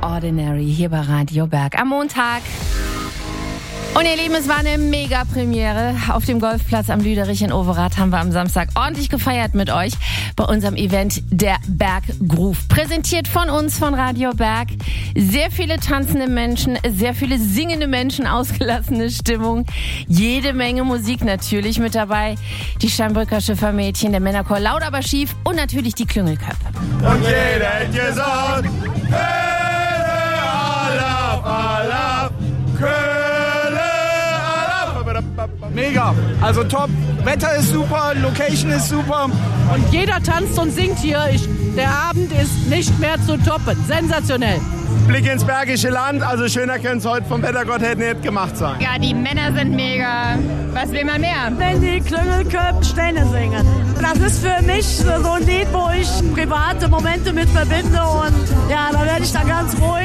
Ordinary hier bei Radio Berg am Montag. Und ihr Lieben, es war eine Mega-Premiere. Auf dem Golfplatz am Lüderich in Overath haben wir am Samstag ordentlich gefeiert mit euch bei unserem Event Der Berg Groove. Präsentiert von uns, von Radio Berg. Sehr viele tanzende Menschen, sehr viele singende Menschen, ausgelassene Stimmung. Jede Menge Musik natürlich mit dabei. Die Steinbrücker Schiffermädchen, der Männerchor Laut aber schief und natürlich die Klüngelköpfe. Und jeder hat gesagt, Alaf, Mega, also top. Wetter ist super, Location ist super. Und jeder tanzt und singt hier. Der Abend ist nicht mehr zu toppen. Sensationell. Blick ins Bergische Land, also schöner könnte es heute vom Wettergott nicht gemacht sein. Ja, die Männer sind mega. Was will man mehr? Wenn die Klüngelköpfe Steine singen. Das ist für mich so ein Lied, wo ich private Momente mit verbinde. Und ja, da werde ich dann ganz ruhig.